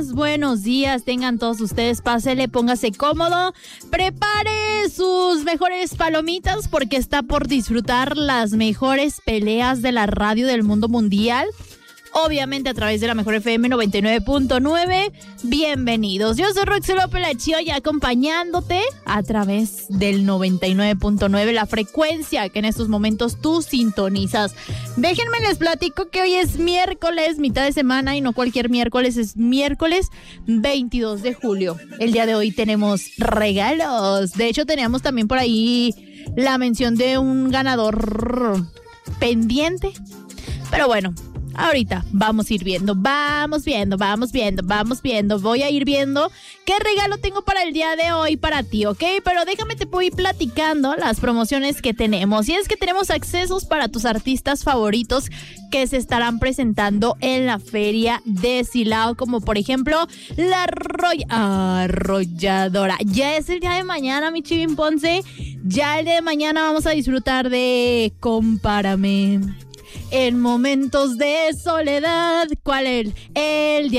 Buenos días, tengan todos ustedes, pásele, póngase cómodo, prepare sus mejores palomitas porque está por disfrutar las mejores peleas de la radio del mundo mundial. Obviamente a través de la Mejor FM 99.9. Bienvenidos. Yo soy Roxy López La Chiolla acompañándote a través del 99.9, la frecuencia que en estos momentos tú sintonizas. Déjenme les platico que hoy es miércoles, mitad de semana, y no cualquier miércoles, es miércoles 22 de julio. El día de hoy tenemos regalos. De hecho, teníamos también por ahí la mención de un ganador pendiente. Pero bueno, ahorita vamos a ir viendo, vamos viendo. Voy a ir viendo qué regalo tengo para el día de hoy para ti, ¿ok? Pero déjame te voy platicando las promociones que tenemos. Y es que tenemos accesos para tus artistas favoritos que se estarán presentando en la Feria de Silao, como por ejemplo la Arrolladora. Ya es el día de mañana, mi Chivín Ponce. Ya el día de mañana vamos a disfrutar de Compárame. En momentos de soledad, ¿cuál es? El día